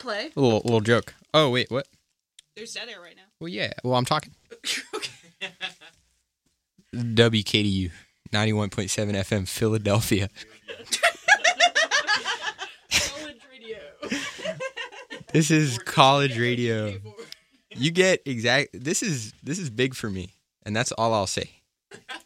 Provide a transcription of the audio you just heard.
play. A little joke. Oh, wait, what? There's dead air right now. Well, yeah. Well, I'm talking. Okay. WKDU, 91.7 FM, Philadelphia. College radio. This is college radio. You get this is big for me, and that's all I'll say.